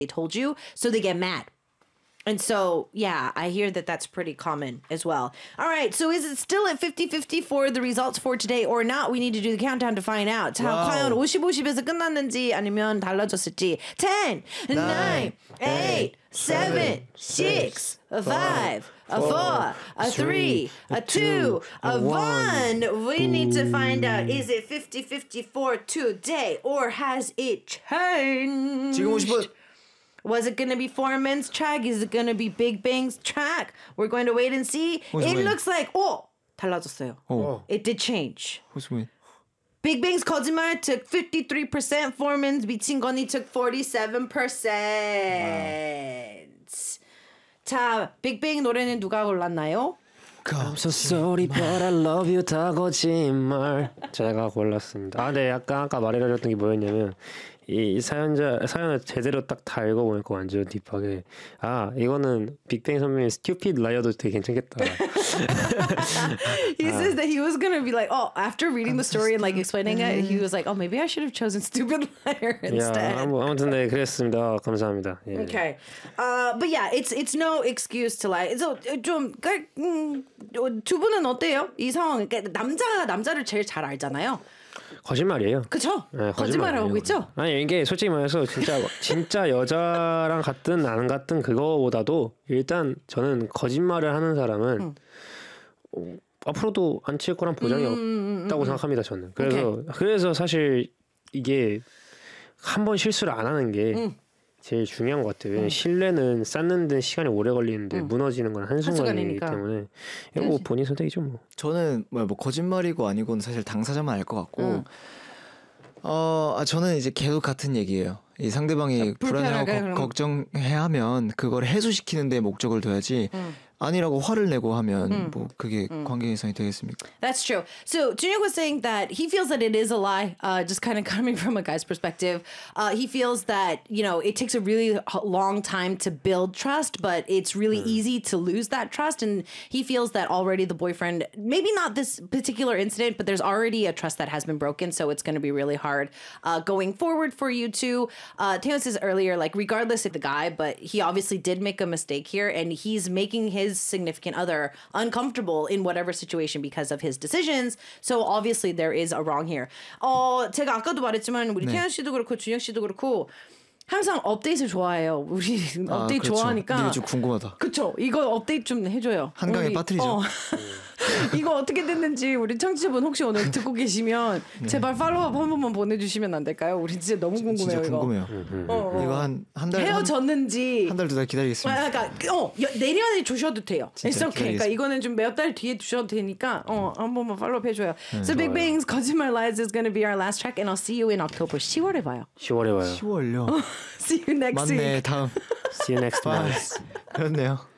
they told you, so they get mad. And so, yeah, I hear that that's pretty common as well. All right, so is it still at 50-50 for the results for today or not? We need to do the countdown to find out. 자, 과연 50-50에서 끝났는지 아니면 달라졌을지. 10, 9, 8, 7, 6, 5, 4, 3, 2, 1. We need to find out, is it 50-50 for today or has it changed? 지금 50분. Was it going to be Foreman's track? Is it going to be Big Bang's track? We're going to wait and see. It looks like, 달라졌어요. It did change. Who's win? Big Bang's 거짓말 took 53%. Foreman's 미친 거니 took 47%. 자, Big Bang 노래는 누가 골랐나요? I'm so sorry but I love you 다 거짓말 제가 골랐습니다. 아, 네, 약간 아까 말해드렸던 게 뭐였냐면 이 사연을 제대로 딱 다 읽어보니까 완전 딥하게 이거는 빅뱅 선배님 스튜피드 라이어도 되게 괜찮겠다. He says that he was gonna be like, after reading the story and like explaining it, he was like, maybe I should have chosen stupid liar instead. 아무튼 네, 그랬습니다. 감사합니다. 예. Okay, but yeah, it's no excuse to lie. So 두 분은 어때요? 이 상황, 그러니까 남자를 제일 잘 알잖아요. 거짓말이에요. 그쵸? 네, 거짓말하고 있죠? 아니 이게 솔직히 말해서 진짜 여자랑 같든 안 같든 그거보다도 일단 저는 거짓말을 하는 사람은 앞으로도 안 칠 거란 보장이 없다고 생각합니다. 저는. 그래서 사실 이게 한 번 실수를 안 하는 게 제일 중요한 것 같아요. 왜냐면 신뢰는 쌓는 데 시간이 오래 걸리는데 무너지는 건 한순간이기 때문에 이거 본인 선택이죠 뭐. 저는 뭐 거짓말이고 아니고는 사실 당사자만 알 것 같고 저는 이제 계속 같은 얘기예요. 이 상대방이 불안해하고 걱정해하면 그걸 해소시키는 데 목적을 둬야지 아니라고 화를 내고 하면 뭐 그게 관계 개선이 되겠습니까? That's true. So Junhyuk was saying that he feels that it is a lie, just kind of coming from a guy's perspective. He feels that, it takes a really long time to build trust, but it's really easy to lose that trust. And he feels that already the boyfriend, maybe not this particular incident, but there's already a trust that has been broken. So it's going to be really hard going forward for you two. Taeyeon says earlier, like, regardless of the guy, but he obviously did make a mistake here and he's making his significant other uncomfortable in whatever situation because of his decisions. So obviously there is a wrong here. 제가 아까도 말했지만 우리 태연 씨도 그렇고 준혁 씨도 그렇고 항상 업데이트를 좋아해요. 우리 업데이트 그렇죠. 좋아하니까. 이게 좀 궁금하다. 그쵸. 이거 업데이트 좀 해줘요. 한강에 빠뜨리죠. 이거 어떻게 됐는지 우리 청취자분 혹시 오늘 듣고 계시면 제발 팔로우업 한 번만 보내주시면 안 될까요? 우리 진짜 너무 궁금해요. 진짜 궁금해요. 이거 한 달 헤어졌는지 한 달 두 달 기다리겠습니다. 그러니까 내년에 주셔도 돼요. It's okay. 그러니까 이거는 좀 몇 달 뒤에 주셔도 되니까 한 번만 팔로우업 해줘요. So Big Bang's 거짓말 Lies is going to be our last track, and I'll see you in October. 10월에 봐요. 10월에 봐요. 10월요. See you next week. 맞네. 다음. See you next month. 그렇네요.